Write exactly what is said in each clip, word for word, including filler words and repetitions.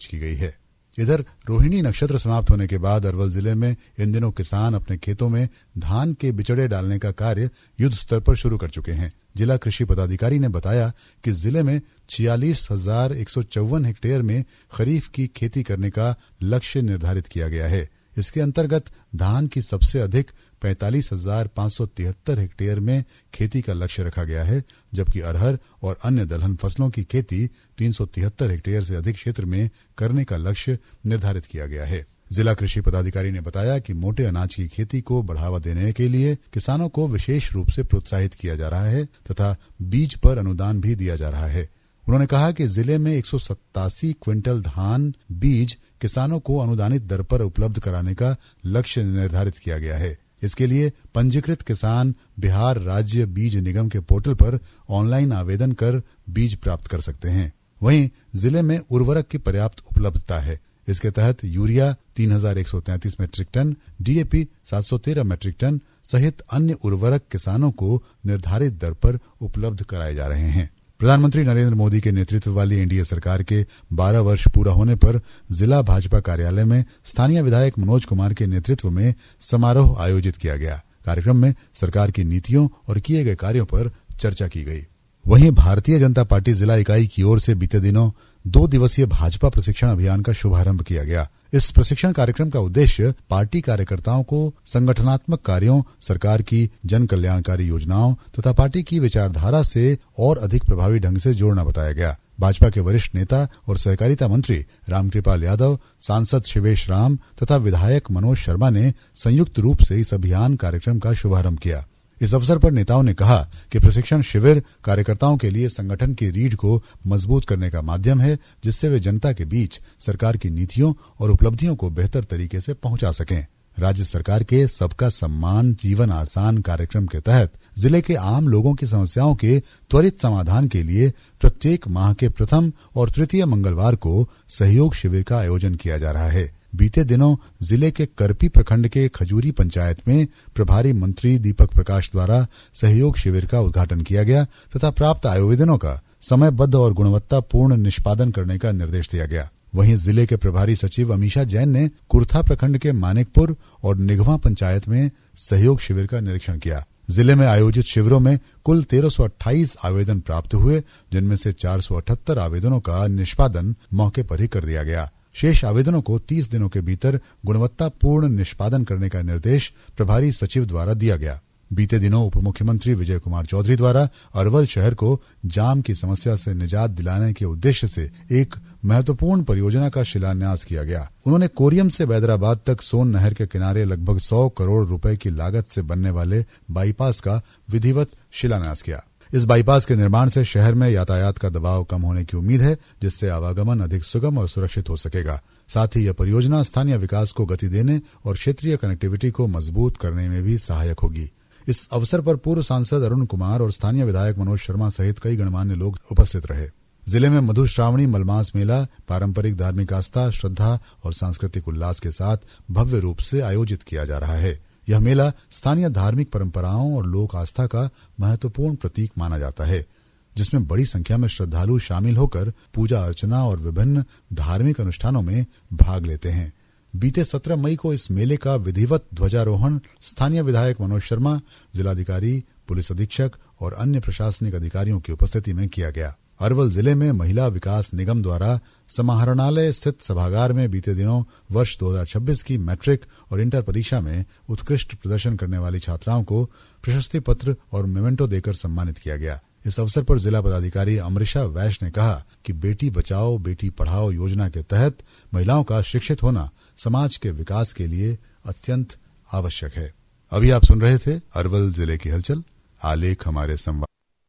दर्ज की गई है। इधर रोहिणी नक्षत्र समाप्त होने के बाद अरवल जिले में इन दिनों किसान अपने खेतों में धान के बिचड़े डालने का कार्य युद्ध स्तर पर शुरू कर चुके हैं। जिला कृषि पदाधिकारी ने बताया कि जिले में छियालीस हजार एक सौ चौवन हेक्टेयर में खरीफ की खेती करने का लक्ष्य निर्धारित किया गया है। इसके अंतर्गत धान की सबसे अधिक पैंतालीस हजार पांच सौ तिहत्तर हेक्टेयर में खेती का लक्ष्य रखा गया है, जबकि अरहर और अन्य दलहन फसलों की खेती तीन सौ तिहत्तर हेक्टेयर से अधिक क्षेत्र में करने का लक्ष्य निर्धारित किया गया है। जिला कृषि पदाधिकारी ने बताया कि मोटे अनाज की खेती को बढ़ावा देने के लिए किसानों को विशेष रूप से प्रोत्साहित किया जा रहा है तथा बीज पर अनुदान भी दिया जा रहा है। उन्होंने कहा कि जिले में एक सौ सत्तासी क्विंटल धान बीज किसानों को अनुदानित दर पर उपलब्ध कराने का लक्ष्य निर्धारित किया गया है। इसके लिए पंजीकृत किसान बिहार राज्य बीज निगम के पोर्टल पर ऑनलाइन आवेदन कर बीज प्राप्त कर सकते हैं। वहीं जिले में उर्वरक की पर्याप्त उपलब्धता है। इसके तहत यूरिया तीन हजार एक सौ तैंतीस मीट्रिक टन, डीएपी सात सौ तेरह मीट्रिक टन सहित अन्य उर्वरक किसानों को निर्धारित दर पर उपलब्ध कराए जा रहे हैं। प्रधानमंत्री नरेंद्र मोदी के नेतृत्व वाली एनडीए सरकार के बारह वर्ष पूरा होने पर जिला भाजपा कार्यालय में स्थानीय विधायक मनोज कुमार के नेतृत्व में समारोह आयोजित किया गया। कार्यक्रम में सरकार की नीतियों और किए गए कार्यों पर चर्चा की गई। वहीं भारतीय जनता पार्टी जिला इकाई की ओर से बीते दिनों दो दिवसीय भाजपा प्रशिक्षण अभियान का शुभारंभ किया गया। इस प्रशिक्षण कार्यक्रम का उद्देश्य पार्टी कार्यकर्ताओं को संगठनात्मक कार्यों, सरकार की जन कल्याणकारी योजनाओं तथा पार्टी की विचारधारा से और अधिक प्रभावी ढंग से जोड़ना बताया गया। भाजपा के वरिष्ठ नेता और सहकारिता मंत्री रामकृपाल यादव, सांसद शिवेश राम तथा विधायक मनोज शर्मा ने संयुक्त रूप से इस अभियान कार्यक्रम का शुभारंभ किया। इस अवसर पर नेताओं ने कहा कि प्रशिक्षण शिविर कार्यकर्ताओं के लिए संगठन की रीढ़ को मजबूत करने का माध्यम है, जिससे वे जनता के बीच सरकार की नीतियों और उपलब्धियों को बेहतर तरीके से पहुंचा सकें। राज्य सरकार के सबका सम्मान जीवन आसान कार्यक्रम के तहत जिले के आम लोगों की समस्याओं के त्वरित समाधान के लिए प्रत्येक माह के प्रथम और तृतीय मंगलवार को सहयोग शिविर का आयोजन किया जा रहा है। बीते दिनों जिले के करपी प्रखंड के खजूरी पंचायत में प्रभारी मंत्री दीपक प्रकाश द्वारा सहयोग शिविर का उद्घाटन किया गया तथा प्राप्त आवेदनों का समयबद्ध और गुणवत्तापूर्ण निष्पादन करने का निर्देश दिया गया। वहीं जिले के प्रभारी सचिव अमीषा जैन ने कुर्था प्रखंड के मानिकपुर और निघवा पंचायत में सहयोग शिविर का निरीक्षण किया। जिले में आयोजित शिविरों में कुल तेरह सौ अट्ठाईस आवेदन प्राप्त हुए, जिनमें से चार सौ अठहत्तर आवेदनों का निष्पादन मौके पर ही कर दिया गया। शेष आवेदनों को तीस दिनों के भीतर गुणवत्तापूर्ण निष्पादन करने का निर्देश प्रभारी सचिव द्वारा दिया गया। बीते दिनों उप मुख्यमंत्री विजय कुमार चौधरी द्वारा अरवल शहर को जाम की समस्या से निजात दिलाने के उद्देश्य से एक महत्वपूर्ण परियोजना का शिलान्यास किया गया। उन्होंने कोरियम से बैदराबाद तक सोन नहर के किनारे लगभग सौ करोड़ रुपए की लागत से बनने वाले बाईपास का विधिवत शिलान्यास किया। इस बाईपास के निर्माण से शहर में यातायात का दबाव कम होने की उम्मीद है, जिससे आवागमन अधिक सुगम और सुरक्षित हो सकेगा। साथ ही यह परियोजना स्थानीय विकास को गति देने और क्षेत्रीय कनेक्टिविटी को मजबूत करने में भी सहायक होगी। इस अवसर पर पूर्व सांसद अरुण कुमार और स्थानीय विधायक मनोज शर्मा सहित कई गणमान्य लोग उपस्थित रहे। जिले में मधु श्रावणी मलमास मेला पारंपरिक धार्मिक आस्था, श्रद्धा और सांस्कृतिक उल्लास के साथ भव्य रूप से आयोजित किया जा रहा है। यह मेला स्थानीय धार्मिक परंपराओं और लोक आस्था का महत्वपूर्ण प्रतीक माना जाता है, जिसमें बड़ी संख्या में श्रद्धालु शामिल होकर पूजा अर्चना और विभिन्न धार्मिक अनुष्ठानों में भाग लेते हैं। बीते सत्रह मई को इस मेले का विधिवत ध्वजारोहण स्थानीय विधायक मनोज शर्मा, जिलाधिकारी, पुलिस अधीक्षक और अन्य प्रशासनिक अधिकारियों की उपस्थिति में किया गया। अरवल जिले में महिला विकास निगम द्वारा समाहरणालय स्थित सभागार में बीते दिनों वर्ष दो हजार छब्बीस की मैट्रिक और इंटर परीक्षा में उत्कृष्ट प्रदर्शन करने वाली छात्राओं को प्रशस्ति पत्र और मेमेंटो देकर सम्मानित किया गया। इस अवसर पर जिला पदाधिकारी अमृषा वैश ने कहा कि बेटी बचाओ बेटी पढ़ाओ योजना के तहत महिलाओं का शिक्षित होना समाज के विकास के लिए अत्यंत आवश्यक है। अभी आप सुन रहे थे अरवल जिले की हलचल। आलेख हमारे संवाद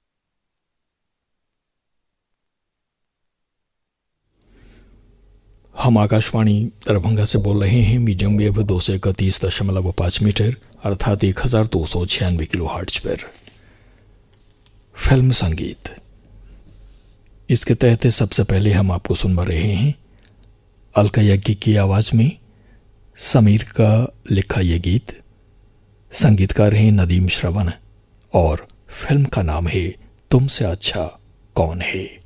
हम आकाशवाणी दरभंगा से बोल रहे हैं। मीडियम वेव दो सौ इकतीस दशमलव पाँच मीटर अर्थात एक हजार दो सौ छियानवे किलो हर्ट्ज पर फिल्म संगीत। इसके तहत सबसे पहले हम आपको सुनवा रहे हैं अलका याग्निक की आवाज में समीर का लिखा यह गीत। संगीतकार हैं नदीम श्रवण और फिल्म का नाम है तुमसे अच्छा कौन है।